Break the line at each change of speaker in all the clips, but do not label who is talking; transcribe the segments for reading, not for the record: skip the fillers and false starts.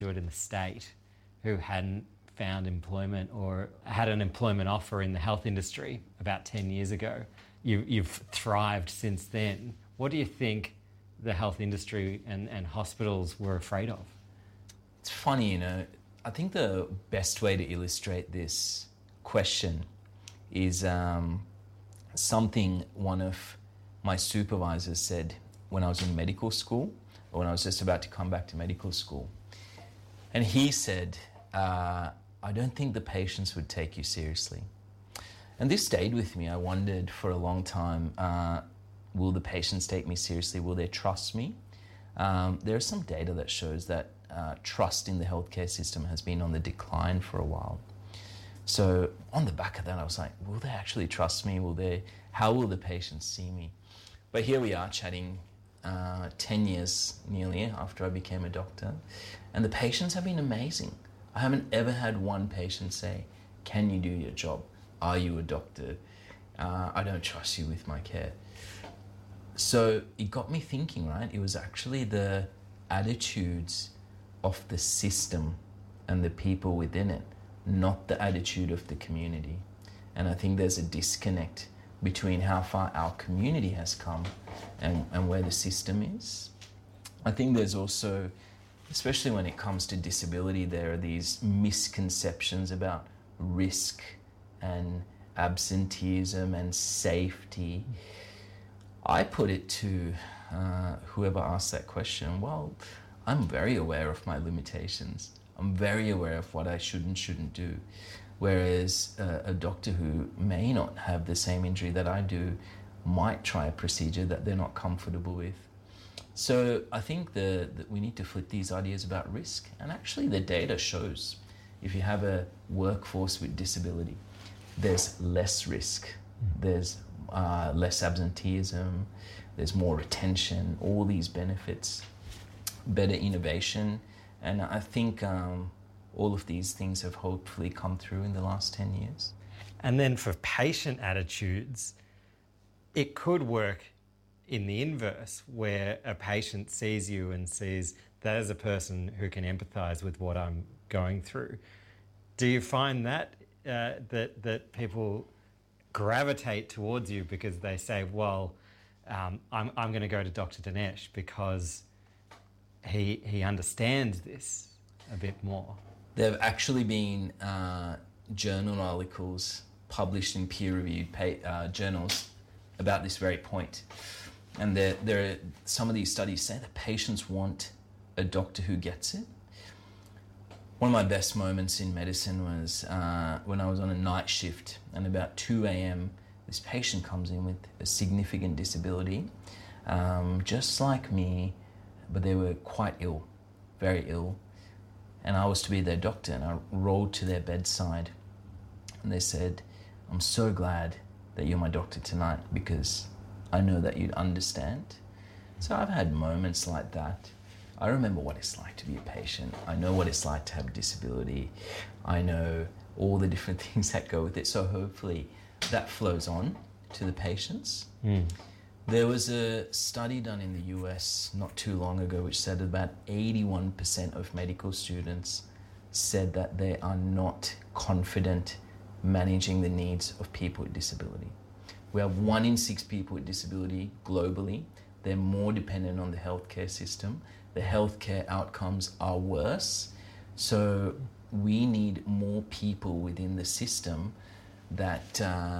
do it in the state who hadn't found employment or had an employment offer in the health industry about 10 years ago. You've thrived since then. What do you think the health industry and hospitals were afraid of?
It's funny, I think the best way to illustrate this question is something one of my supervisors said when I was in medical school, or when I was just about to come back to medical school. And he said, I don't think the patients would take you seriously. And this stayed with me. I wondered for a long time, will the patients take me seriously? Will they trust me? There's some data that shows that trust in the healthcare system has been on the decline for a while. So on the back of that, I was like, will they actually trust me? How will the patients see me? But here we are chatting 10 years nearly after I became a doctor, and the patients have been amazing. I haven't ever had one patient say, can you do your job? Are you a doctor? I don't trust you with my care. So it got me thinking, right? It was actually the attitudes of the system and the people within it, not the attitude of the community. And I think there's a disconnect between how far our community has come and where the system is. I think there's also, especially when it comes to disability, there are these misconceptions about risk and absenteeism and safety. I put it to whoever asked that question, well, I'm very aware of my limitations. I'm very aware of what I should and shouldn't do. Whereas a doctor who may not have the same injury that I do might try a procedure that they're not comfortable with. So I think that we need to flip these ideas about risk. And actually the data shows if you have a workforce with disability, there's less risk, there's less absenteeism, there's more retention, all these benefits, better innovation. And I think all of these things have hopefully come through in the last 10 years.
And then for patient attitudes, it could work in the inverse, where a patient sees you and sees that as a person who can empathise with what I'm going through. Do you find that that people gravitate towards you because they say, well, I'm going to go to Dr. Dinesh because he understands this a bit more?
There have actually been journal articles published in peer-reviewed journals about this very point. And there are some of these studies say that patients want a doctor who gets it. One of my best moments in medicine was when I was on a night shift, and about 2 a.m. this patient comes in with a significant disability, just like me, but they were quite ill, very ill. And I was to be their doctor, and I rolled to their bedside, and they said, I'm so glad that you're my doctor tonight because I know that you'd understand. So I've had moments like that. I remember what it's like to be a patient. I know what it's like to have a disability. I know all the different things that go with it. So hopefully that flows on to the patients. There was a study done in the US not too long ago which said about 81% of medical students said that they are not confident managing the needs of people with disability. We have 1 in 6 people with disability globally. They're more dependent on the healthcare system. The healthcare outcomes are worse. So we need more people within the system that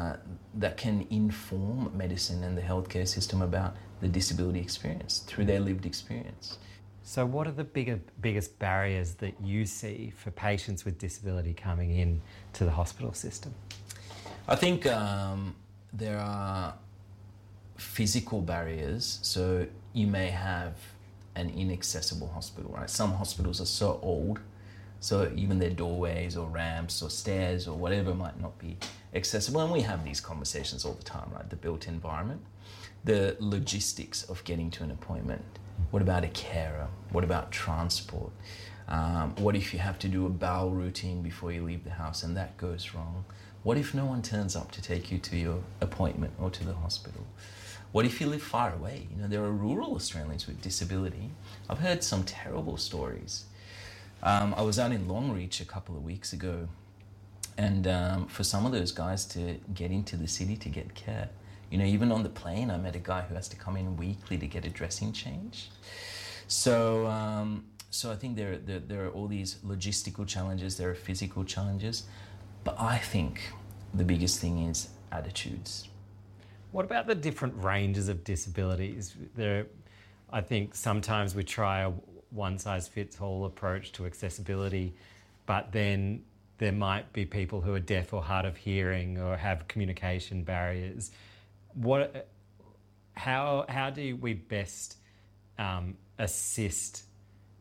can inform medicine and the healthcare system about the disability experience through their lived experience.
So what are the biggest barriers that you see for patients with disability coming in to the hospital system?
I think there are physical barriers. So you may have an inaccessible hospital, right? Some hospitals are so old, so even their doorways or ramps or stairs or whatever might not be accessible. And we have these conversations all the time, right? The built environment, the logistics of getting to an appointment. What about a carer? What about transport? What if you have to do a bowel routine before you leave the house and that goes wrong? What if no one turns up to take you to your appointment or to the hospital? What if you live far away? There are rural Australians with disability. I've heard some terrible stories. I was out in Longreach a couple of weeks ago, and for some of those guys to get into the city to get care, you know, even on the plane, I met a guy who has to come in weekly to get a dressing change. So I think there are all these logistical challenges, there are physical challenges, but I think the biggest thing is attitudes.
What about the different ranges of disabilities? I think sometimes we try a one-size-fits-all approach to accessibility, but then there might be people who are deaf or hard of hearing or have communication barriers. How do we best assist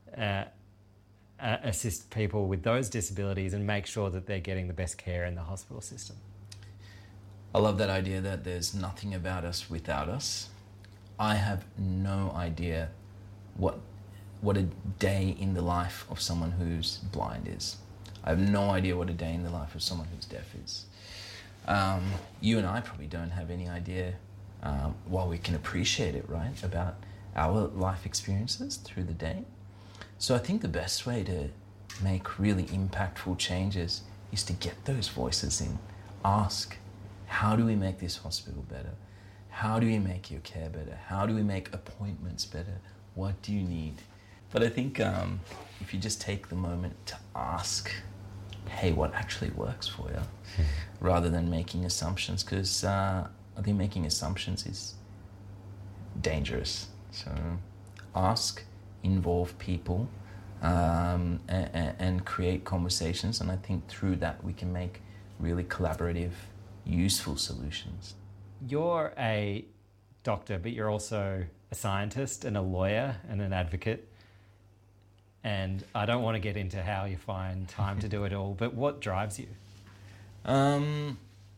people with those disabilities and make sure that they're getting the best care in the hospital system?
I love that idea that there's nothing about us without us. I have no idea what a day in the life of someone who's blind is. I have no idea what a day in the life of someone who's deaf is. You and I probably don't have any idea, while we can appreciate it, right, about our life experiences through the day. So I think the best way to make really impactful changes is to get those voices in. Ask, how do we make this hospital better? How do we make your care better? How do we make appointments better? What do you need? But I think if you just take the moment to ask, hey, what actually works for you, rather than making assumptions, because I think making assumptions is dangerous. So ask, involve people, and create conversations, and I think through that we can make really collaborative, useful solutions.
You're a doctor, but you're also a scientist and a lawyer and an advocate. And I don't want to get into how you find time to do it all, but what drives you?
I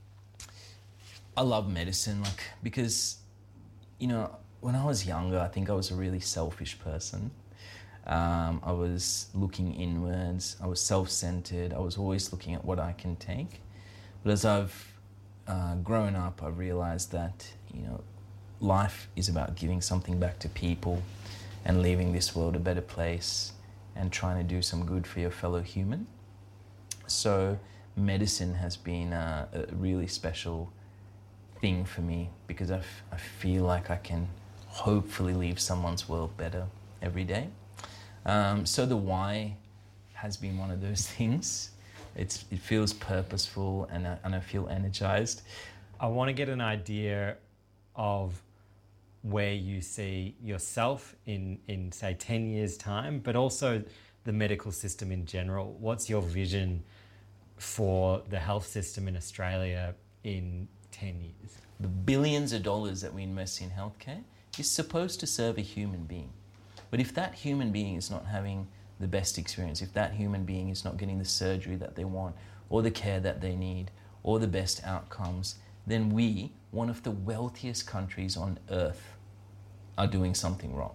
love medicine, because, you know, when I was younger, I think I was a really selfish person. I was looking inwards, I was self-centered, I was always looking at what I can take. But as I've grown up, I realized that, you know, life is about giving something back to people and leaving this world a better place and trying to do some good for your fellow human. So medicine has been a really special thing for me, because I feel like I can hopefully leave someone's world better every day. So the why has been one of those things. It feels purposeful, and I feel energized.
I want to get an idea of where you see yourself in say 10 years' time, but also the medical system in general. What's your vision for the health system in Australia in 10 years?
The billions of dollars that we invest in healthcare is supposed to serve a human being. But if that human being is not having the best experience, if that human being is not getting the surgery that they want, or the care that they need, or the best outcomes, then we, one of the wealthiest countries on earth, are doing something wrong.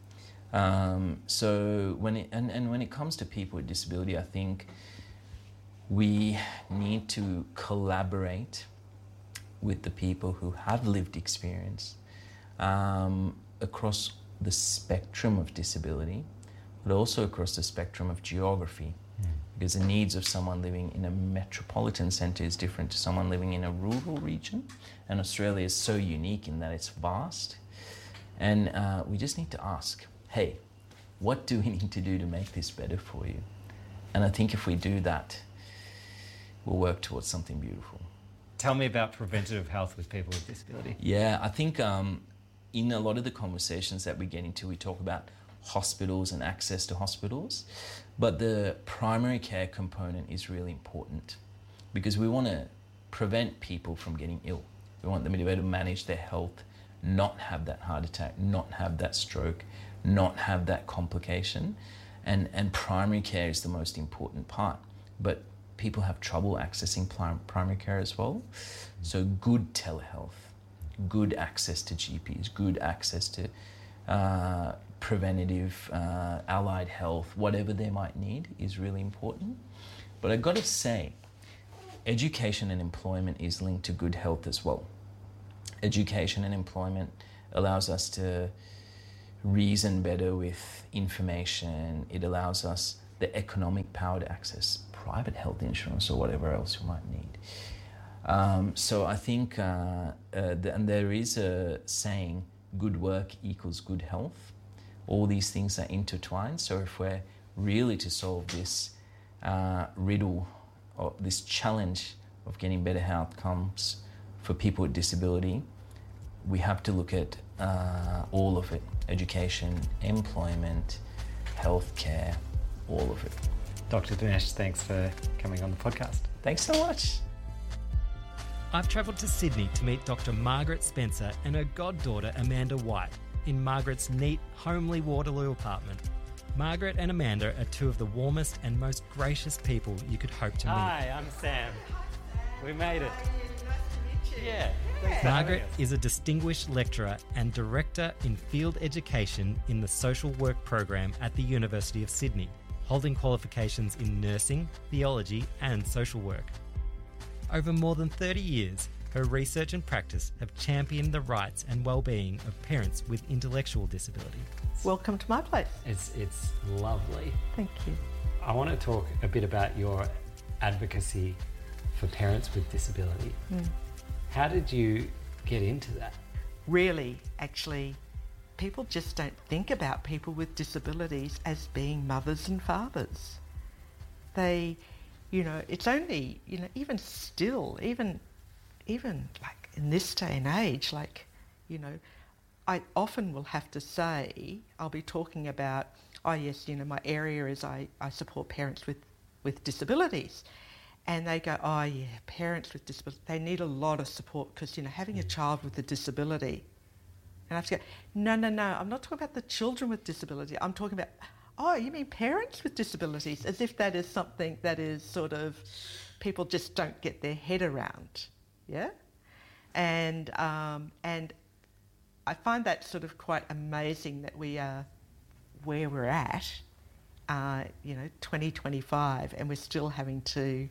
So when it comes to people with disability, I think we need to collaborate with the people who have lived experience across the spectrum of disability, but also across the spectrum of geography. Because the needs of someone living in a metropolitan centre is different to someone living in a rural region. And Australia is so unique in that it's vast. And we just need to ask, hey, what do we need to do to make this better for you? And I think if we do that, we'll work towards something beautiful.
Tell me about preventative health with people with disability.
Yeah, I think in a lot of the conversations that we get into, we talk about hospitals and access to hospitals, but the primary care component is really important, because we want to prevent people from getting ill. We want them to be able to manage their health, not have that heart attack, not have that stroke, not have that complication, and primary care is the most important part. But people have trouble accessing primary care as well. So good telehealth, good access to GPs, good access to preventative, allied health, whatever they might need is really important. But I've got to say, education and employment is linked to good health as well. Education and employment allows us to reason better with information. It allows us, the economic power to access private health insurance or whatever else you might need. So I think, and there is a saying, good work equals good health. All these things are intertwined. So if we're really to solve this riddle, or this challenge of getting better outcomes for people with disability, we have to look at all of it: education, employment, healthcare, all of it.
Dr. Dinesh, thanks for coming on the podcast.
Thanks so much.
I've travelled to Sydney to meet Dr. Margaret Spencer and her goddaughter Amanda White in Margaret's neat, homely Waterloo apartment. Margaret and Amanda are two of the warmest and most gracious people you could hope to meet.
Hi, I'm Sam. We made it. Yeah.
Margaret is a distinguished lecturer and director in field education in the social work program at the University of Sydney, holding qualifications in nursing, theology and social work. Over more than 30 years, her research and practice have championed the rights and well-being of parents with intellectual disability.
Welcome to my place.
It's lovely.
Thank you.
I want to talk a bit about your advocacy for parents with disability. How did you get into that?
Really, actually, people just don't think about people with disabilities as being mothers and fathers. They, it's only, even still, even like in this day and age, I often will have to say, I'll be talking about, oh yes, my area is I support parents with disabilities. And they go, oh yeah, parents with disability, they need a lot of support because, having a child with a disability. And I have to go, no, I'm not talking about the children with disability. I'm talking about, oh, you mean parents with disabilities, as if that is something that is sort of, people just don't get their head around, yeah? And I find that sort of quite amazing that we are where we're at, 2025, and we're still having to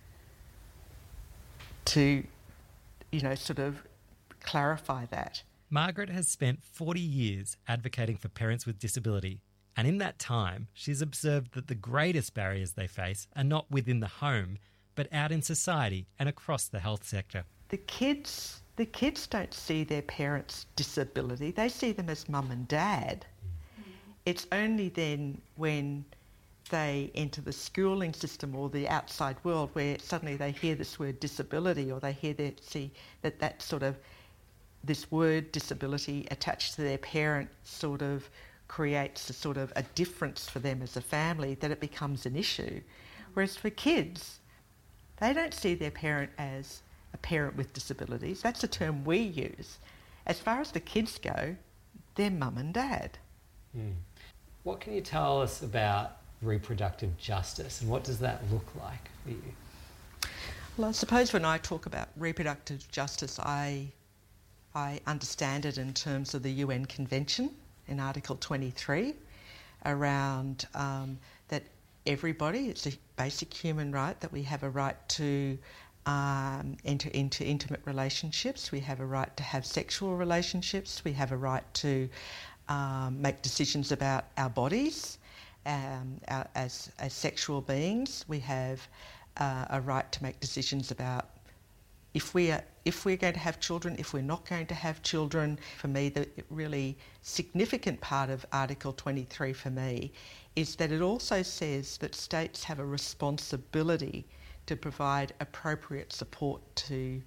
sort of clarify that.
Margaret has spent 40 years advocating for parents with disability, and in that time, she's observed that the greatest barriers they face are not within the home, but out in society and across the health sector.
The kids don't see their parents' disability, they see them as mum and dad. It's only then when they enter the schooling system or the outside world where suddenly they hear this word disability, or they see that sort of, this word disability attached to their parent sort of creates a sort of a difference for them as a family, that it becomes an issue. Whereas for kids, they don't see their parent as a parent with disabilities. That's a term we use. As far as the kids go, they're mum and dad.
What can you tell us about reproductive justice, and what does that look like for you?
Well, I suppose when I talk about reproductive justice, I understand it in terms of the UN Convention in Article 23 around that everybody, it's a basic human right that we have a right to enter into intimate relationships, we have a right to have sexual relationships, we have a right to make decisions about our bodies as sexual beings, we have a right to make decisions about if we're going to have children, if we're not going to have children. For me, the really significant part of Article 23 for me is that it also says that states have a responsibility to provide appropriate support to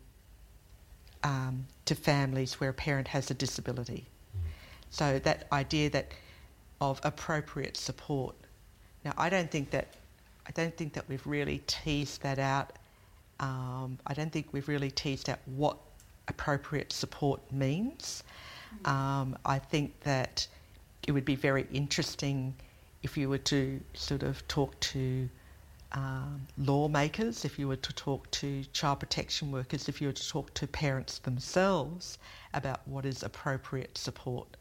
families where a parent has a disability. So that idea of appropriate support. Now, I don't think that we've really teased that out. I don't think we've really teased out what appropriate support means. I think that it would be very interesting if you were to sort of talk to lawmakers, if you were to talk to child protection workers, if you were to talk to parents themselves about what is appropriate support.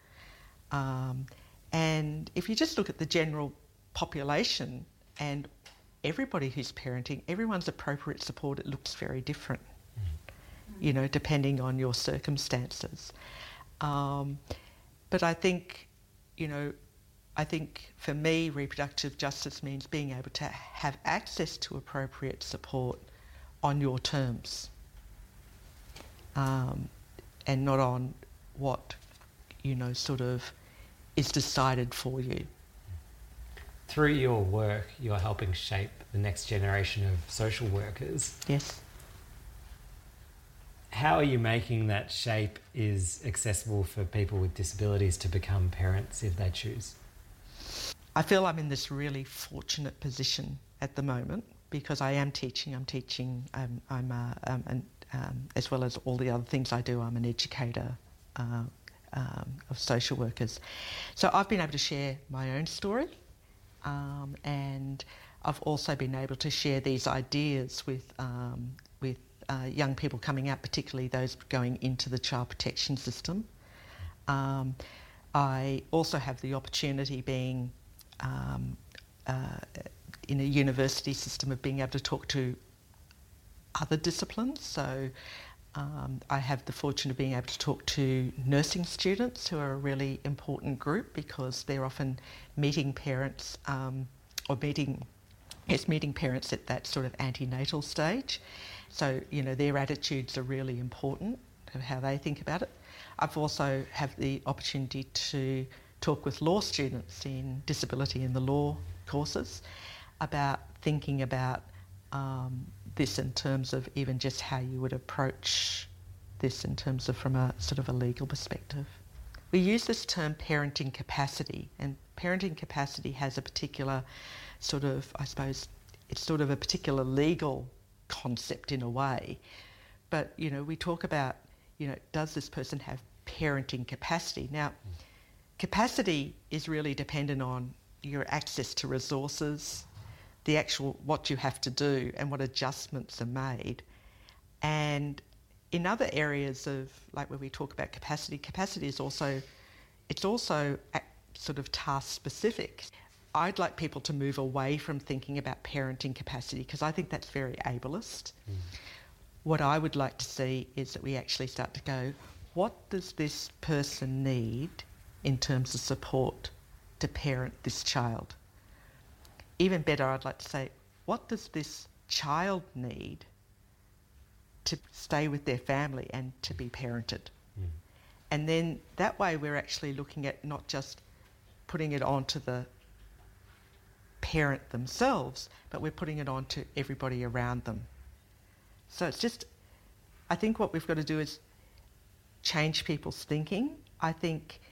And if you just look at the general population and everybody who's parenting, everyone's appropriate support, it looks very different, depending on your circumstances. But I think, I think for me, reproductive justice means being able to have access to appropriate support on your terms, and not on what, sort of is decided for you.
Through your work, you're helping shape the next generation of social workers.
Yes.
How are you making that shape is accessible for people with disabilities to become parents if they choose?
I feel I'm in this really fortunate position at the moment because I am teaching. I'm teaching, as well as all the other things I do, I'm an educator of social workers. So I've been able to share my own story, and I've also been able to share these ideas with young people coming out, particularly those going into the child protection system. I also have the opportunity, being in a university system, of being able to talk to other disciplines. So I have the fortune of being able to talk to nursing students, who are a really important group because they're often meeting parents meeting parents at that sort of antenatal stage. So, their attitudes are really important of how they think about it. I've also have the opportunity to talk with law students in disability in the law courses about thinking about this in terms of even just how you would approach this in terms of from a sort of a legal perspective. We use this term parenting capacity, and parenting capacity has a particular sort of, I suppose, it's sort of a particular legal concept in a way. But, we talk about, does this person have parenting capacity? Now, capacity is really dependent on your access to resources, the actual what you have to do and what adjustments are made. And in other areas of, like where we talk about capacity is also, it's also sort of task specific. I'd like people to move away from thinking about parenting capacity because I think that's very ableist. What I would like to see is that we actually start to go, what does this person need in terms of support to parent this child? Even better, I'd like to say, what does this child need to stay with their family and to be parented? And then that way we're actually looking at not just putting it onto the parent themselves, but we're putting it on to everybody around them. So it's just, I think what we've got to do is change people's thinking. I think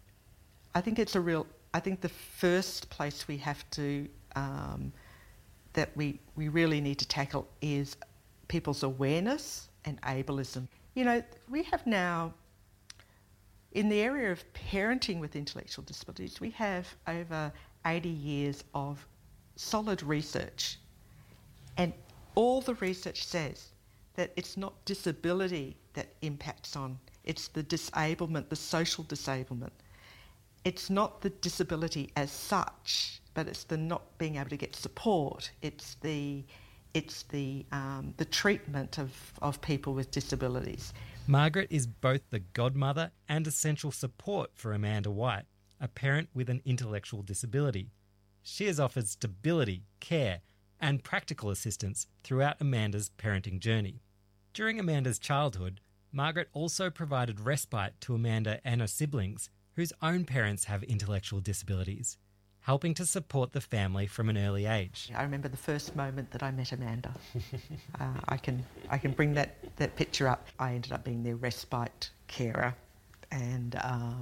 the first place we have to, that we really need to tackle is people's awareness and ableism. We have now, in the area of parenting with intellectual disabilities, we have over 80 years of solid research, and all the research says that it's not disability that impacts on, it's the disablement, the social disablement. It's not the disability as such, but it's the not being able to get support. It's the treatment of people with disabilities.
Margaret is both the godmother and essential support for Amanda White, a parent with an intellectual disability. She has offered stability, care, and practical assistance throughout Amanda's parenting journey. During Amanda's childhood, Margaret also provided respite to Amanda and her siblings, whose own parents have intellectual disabilities, helping to support the family from an early age.
I remember the first moment that I met Amanda. I can bring that picture up. I ended up being their respite carer, and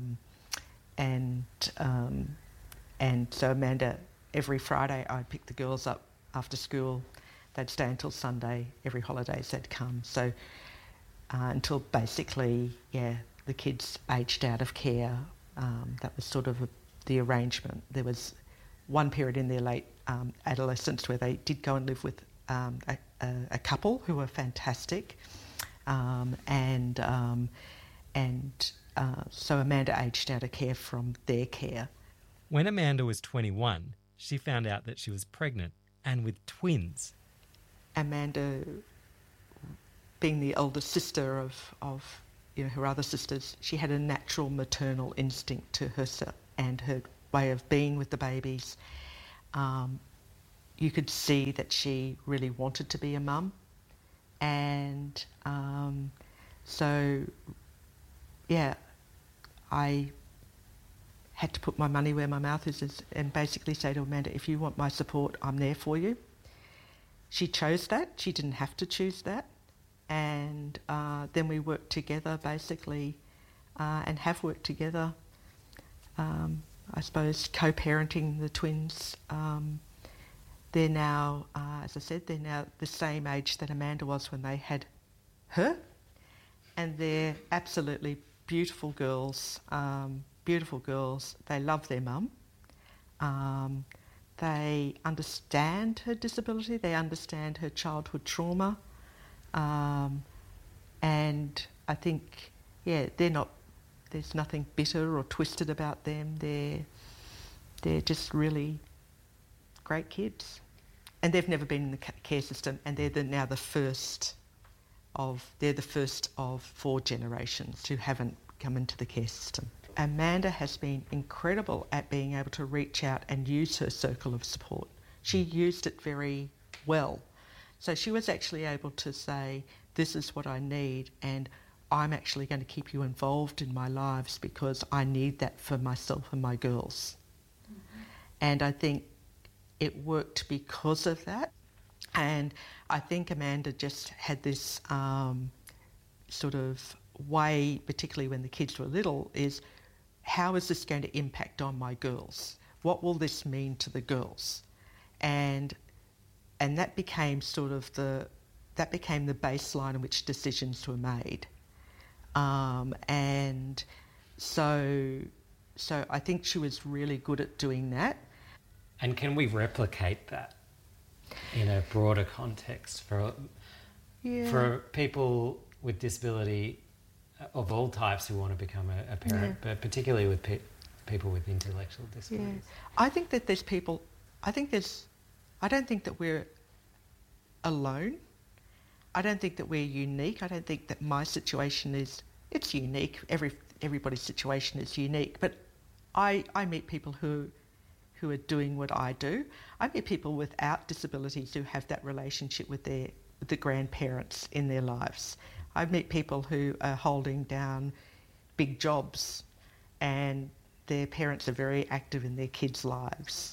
so Amanda, every Friday I'd pick the girls up after school. They'd stay until Sunday. Every holiday they'd come. So until basically, the kids aged out of care. That was sort of the arrangement. There was one period in their late adolescence where they did go and live with a couple who were fantastic, so Amanda aged out of care from their care.
When Amanda was 21, she found out that she was pregnant and with twins.
Amanda, being the elder sister of her other sisters, she had a natural maternal instinct to herself and her way of being with the babies. You could see that she really wanted to be a mum. And so, yeah, I had to put my money where my mouth is and basically say to Amanda, if you want my support, I'm there for you. She chose that. She didn't have to choose that. And then we worked together basically and have worked together, I suppose, co-parenting the twins. They're now, as I said, they're now the same age that Amanda was when they had her. And they're absolutely beautiful girls, beautiful girls. They love their mum. They understand her disability. They understand her childhood trauma. And I think, yeah, there's nothing bitter or twisted about them. They're just really great kids. And they've never been in the care system, and they're now the first of 4 generations who haven't come into the care system. Amanda has been incredible at being able to reach out and use her circle of support. She used it very well. So she was actually able to say, this is what I need, and I'm actually going to keep you involved in my lives because I need that for myself and my girls. Mm-hmm. And I think it worked because of that. And I think Amanda just had this sort of way, particularly when the kids were little, is how is this going to impact on my girls? What will this mean to the girls? And that became sort of the baseline in which decisions were made. And so I think she was really good at doing that.
And can we replicate that in a broader context for people with disability of all types who want to become a parent, but particularly with people with intellectual disabilities?
Yeah. I think that there's people... I don't think that we're alone. I don't think that we're unique. I don't think that my situation it's unique. Everybody's situation is unique. But I meet people who are doing what I do. I meet people without disabilities who have that relationship with the grandparents in their lives. I meet people who are holding down big jobs and their parents are very active in their kids' lives.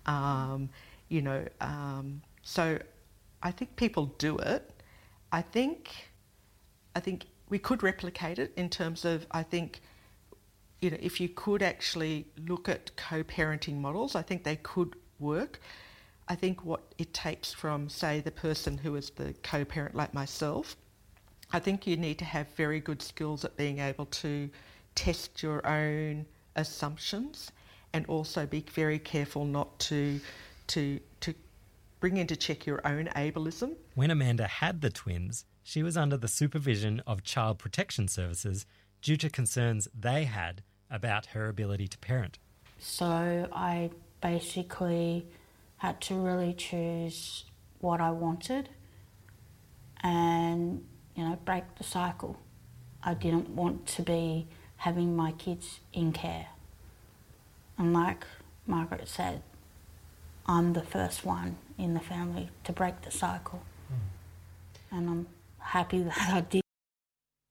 So I think people do it. I think we could replicate it in terms of, I think, if you could actually look at co-parenting models, I think they could work. I think what it takes from, say, the person who is the co-parent like myself, I think you need to have very good skills at being able to test your own assumptions and also be very careful not to bring into check your own ableism.
When Amanda had the twins, she was under the supervision of Child Protection Services due to concerns they had about her ability to parent.
So I basically had to really choose what I wanted and, break the cycle. I didn't want to be having my kids in care. And like Margaret said, I'm the first one in the family to break the cycle. And I'm happy that I did.